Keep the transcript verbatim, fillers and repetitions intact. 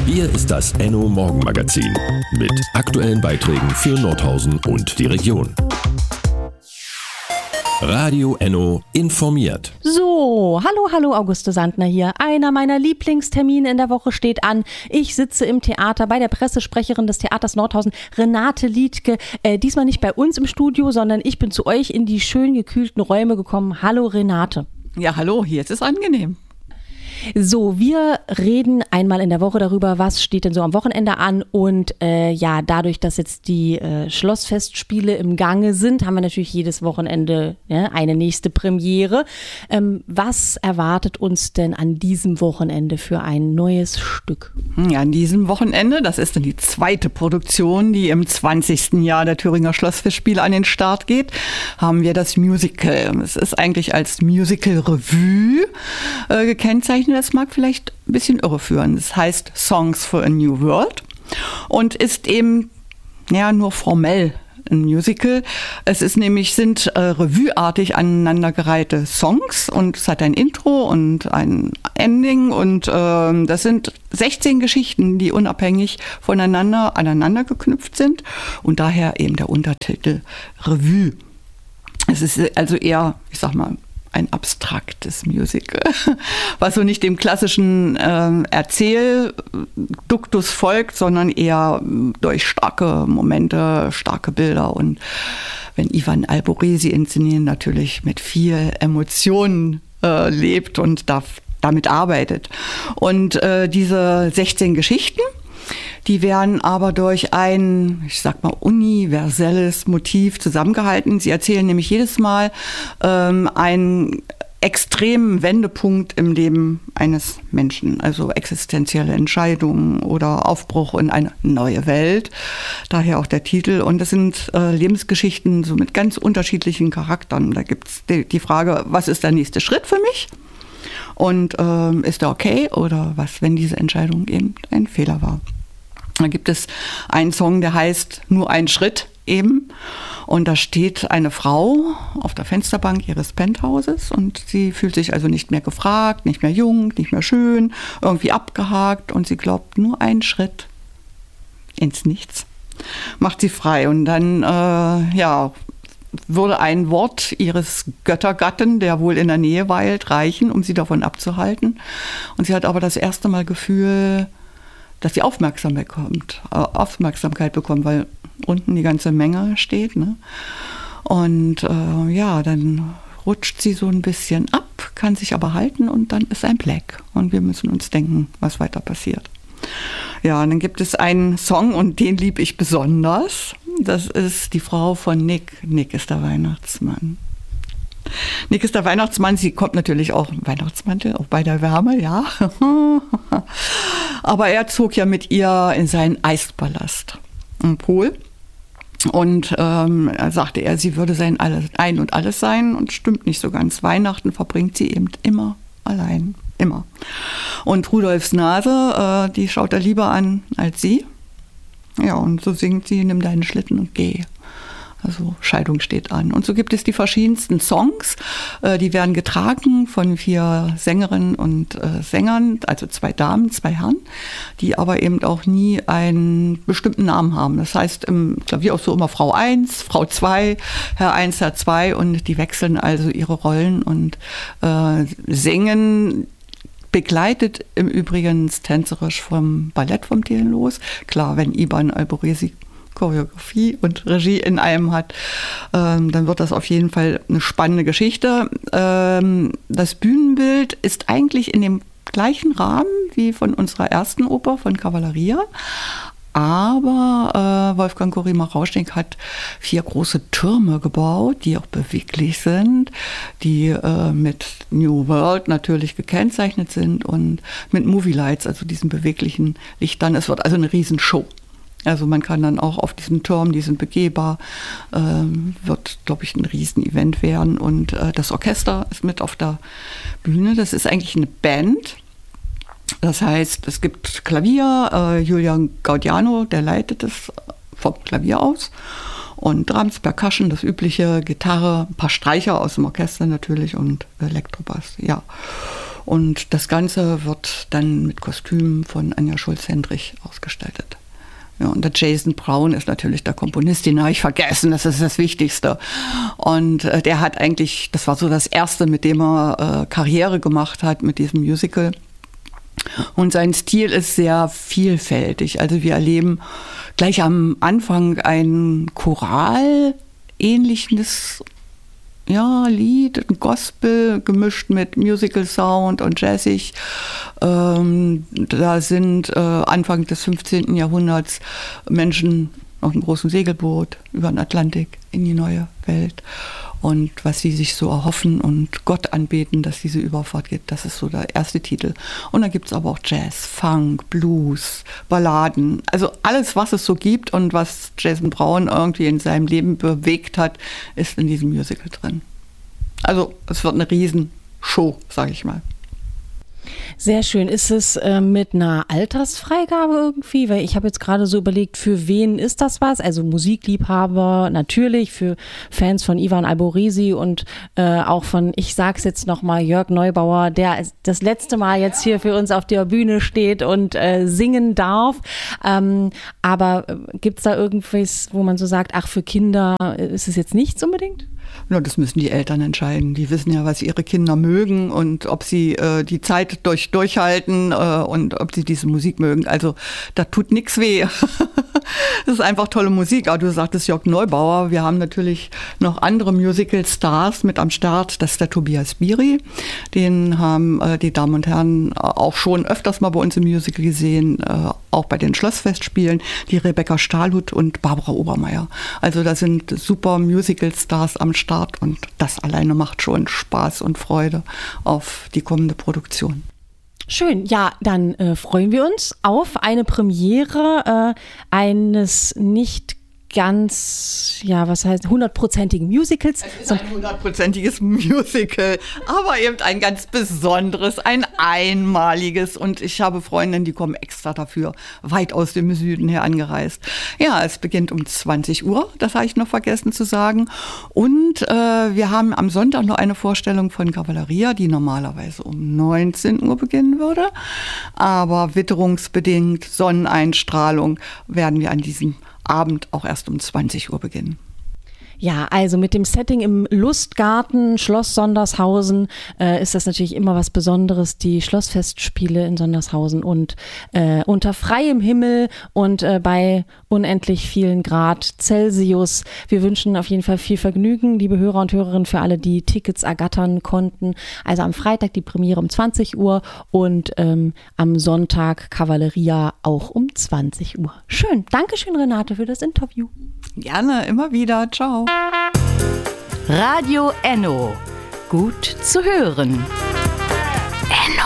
Hier ist das Enno Morgenmagazin mit aktuellen Beiträgen für Nordhausen und die Region. Radio Enno informiert. So, hallo, hallo, Auguste Sandner hier. Einer meiner Lieblingstermine in der Woche steht an. Ich sitze im Theater bei der Pressesprecherin des Theaters Nordhausen, Renate Liedtke. Äh, diesmal nicht bei uns im Studio, sondern ich bin zu euch in die schön gekühlten Räume gekommen. Hallo Renate. Ja, hallo, hier ist es angenehm. So, wir reden einmal in der Woche darüber, was steht denn so am Wochenende an und äh, ja, dadurch, dass jetzt die äh, Schlossfestspiele im Gange sind, haben wir natürlich jedes Wochenende ja, eine nächste Premiere. Ähm, was erwartet uns denn an diesem Wochenende für ein neues Stück? Ja, an diesem Wochenende, das ist dann die zweite Produktion, die im zwanzigsten Jahr der Thüringer Schlossfestspiele an den Start geht, haben wir das Musical. Es ist eigentlich als Musical-Revue äh, gekennzeichnet. Das mag vielleicht ein bisschen irreführen. Das heißt Songs for a New World und ist eben ja, nur formell ein Musical. Es ist nämlich, sind äh, revueartig aneinandergereihte Songs und es hat ein Intro und ein Ending und äh, das sind sechzehn Geschichten, die unabhängig voneinander aneinander geknüpft sind und daher eben der Untertitel Revue. Es ist also eher, ich sag mal, ein abstraktes Musical, was so nicht dem klassischen äh, Erzählduktus folgt, sondern eher durch starke Momente, starke Bilder und wenn Ivan Alborezi inszenieren, natürlich mit viel Emotionen äh, lebt und da, damit arbeitet. Und äh, diese sechzehn Geschichten, die werden aber durch ein, ich sag mal, universelles Motiv zusammengehalten. Sie erzählen nämlich jedes Mal ähm, einen extremen Wendepunkt im Leben eines Menschen, also existenzielle Entscheidungen oder Aufbruch in eine neue Welt. Daher auch der Titel. Und das sind äh, Lebensgeschichten so mit ganz unterschiedlichen Charakteren. Da gibt es die, die Frage, was ist der nächste Schritt für mich? Und ähm, ist der okay oder was, wenn diese Entscheidung eben ein Fehler war? Da gibt es einen Song, der heißt Nur ein Schritt eben. Und da steht eine Frau auf der Fensterbank ihres Penthauses und sie fühlt sich also nicht mehr gefragt, nicht mehr jung, nicht mehr schön, irgendwie abgehakt und sie glaubt, nur ein Schritt ins Nichts macht sie frei. Und dann, äh, ja, würde ein Wort ihres Göttergatten, der wohl in der Nähe weilt, reichen, um sie davon abzuhalten. Und sie hat aber das erste Mal Gefühl, dass sie Aufmerksamkeit bekommt, Aufmerksamkeit bekommt, weil unten die ganze Menge steht. Ne? Und äh, ja, dann rutscht sie so ein bisschen ab, kann sich aber halten und dann ist ein Black. Und wir müssen uns denken, was weiter passiert. Ja, und dann gibt es einen Song und den liebe ich besonders. Das ist die Frau von Nick. Nick ist der Weihnachtsmann. Nick ist der Weihnachtsmann, sie kommt natürlich auch im Weihnachtsmantel, auch bei der Wärme, ja. Aber er zog ja mit ihr in seinen Eispalast im Pol. Und ähm, er sagte er, sie würde sein alles, Ein und Alles sein und stimmt nicht so ganz. Weihnachten verbringt sie eben immer allein, immer. Und Rudolfs Nase, äh, die schaut er lieber an als sie. Ja, und so singt sie, nimm deinen Schlitten und geh. Also Scheidung steht an. Und so gibt es die verschiedensten Songs, äh, die werden getragen von vier Sängerinnen und äh, Sängern, also zwei Damen, zwei Herren, die aber eben auch nie einen bestimmten Namen haben. Das heißt im Klavier auch so immer Frau eins, Frau zwei, Herr eins, Herr zwei und die wechseln also ihre Rollen und äh, singen, begleitet im Übrigen tänzerisch vom Ballett vom Thielen los. Klar, wenn Ivan Alborezi Choreografie und Regie in einem hat, ähm, dann wird das auf jeden Fall eine spannende Geschichte. Ähm, das Bühnenbild ist eigentlich in dem gleichen Rahmen wie von unserer ersten Oper von Cavalleria, aber äh, Wolfgang Korima-Rauschning hat vier große Türme gebaut, die auch beweglich sind, die äh, mit New World natürlich gekennzeichnet sind und mit Movie Lights, also diesen beweglichen Lichtern. Es wird also eine Riesenshow. Also man kann dann auch auf diesen Turm, die sind begehbar, ähm, wird, glaube ich, ein Riesen-Event werden. Und äh, das Orchester ist mit auf der Bühne. Das ist eigentlich eine Band. Das heißt, es gibt Klavier, äh, Julian Gaudiano, der leitet das vom Klavier aus. Und Drums, Percussion, das übliche, Gitarre, ein paar Streicher aus dem Orchester natürlich und Elektrobass, ja. Und das Ganze wird dann mit Kostümen von Anja Schulz-Hendrich ausgestaltet. Ja, und der Jason Brown ist natürlich der Komponist, den habe ich vergessen, das ist das Wichtigste. Und äh, der hat eigentlich, das war so das Erste, mit dem er äh, Karriere gemacht hat, mit diesem Musical. Und sein Stil ist sehr vielfältig. Also wir erleben gleich am Anfang ein Choral ähnliches ja, Lied, Gospel gemischt mit Musical Sound und Jazzig. Ähm, da sind äh, Anfang des fünfzehnten Jahrhunderts Menschen auf einem großen Segelboot über den Atlantik in die neue Welt. Und was sie sich so erhoffen und Gott anbeten, dass diese Überfahrt geht, das ist so der erste Titel. Und dann gibt es aber auch Jazz, Funk, Blues, Balladen. Also alles, was es so gibt und was Jason Brown irgendwie in seinem Leben bewegt hat, ist in diesem Musical drin. Also es wird eine Riesenshow, sage ich mal. Sehr schön. Ist es äh, mit einer Altersfreigabe irgendwie? Weil ich habe jetzt gerade so überlegt, für wen ist das was? Also Musikliebhaber natürlich, für Fans von Ivan Alborisi und äh, auch von, ich sag's jetzt nochmal, Jörg Neubauer, der das letzte Mal jetzt hier für uns auf der Bühne steht und äh, singen darf. Ähm, aber äh, gibt es da irgendwas, wo man so sagt, ach, für Kinder ist es jetzt nichts unbedingt? Ja, das müssen die Eltern entscheiden. Die wissen ja, was ihre Kinder mögen und ob sie äh, die Zeit durch, durchhalten äh, und ob sie diese Musik mögen. Also da tut nichts weh. Das ist einfach tolle Musik. Aber du sagtest Jörg Neubauer. Wir haben natürlich noch andere Musical-Stars mit am Start. Das ist der Tobias Biri. Den haben äh, die Damen und Herren auch schon öfters mal bei uns im Musical gesehen, äh, auch bei den Schlossfestspielen. Die Rebecca Stahlhut und Barbara Obermeier. Also da sind super Musical-Stars am Start und das alleine macht schon Spaß und Freude auf die kommende Produktion. Schön, ja, dann äh, freuen wir uns auf eine Premiere äh, eines nicht ganz, ja, was heißt, hundertprozentigen Musicals. Es ist ein hundertprozentiges Musical, aber eben ein ganz besonderes, ein einmaliges. Und ich habe Freundinnen, die kommen extra dafür, weit aus dem Süden her angereist. Ja, es beginnt um zwanzig Uhr, das habe ich noch vergessen zu sagen. Und äh, wir haben am Sonntag noch eine Vorstellung von Cavalleria, die normalerweise um neunzehn Uhr beginnen würde. Aber witterungsbedingt, Sonneneinstrahlung, werden wir an diesem Abend auch erst um zwanzig Uhr beginnen. Ja, also mit dem Setting im Lustgarten, Schloss Sondershausen, äh, ist das natürlich immer was Besonderes, die Schlossfestspiele in Sondershausen und äh, unter freiem Himmel und äh, bei unendlich vielen Grad Celsius. Wir wünschen auf jeden Fall viel Vergnügen, liebe Hörer und Hörerinnen, für alle, die Tickets ergattern konnten. Also am Freitag die Premiere um zwanzig Uhr und ähm, am Sonntag Cavalleria auch um zwanzig Uhr. Schön, Dankeschön Renate für das Interview. Gerne, immer wieder. Ciao. Radio Enno. Gut zu hören. Enno.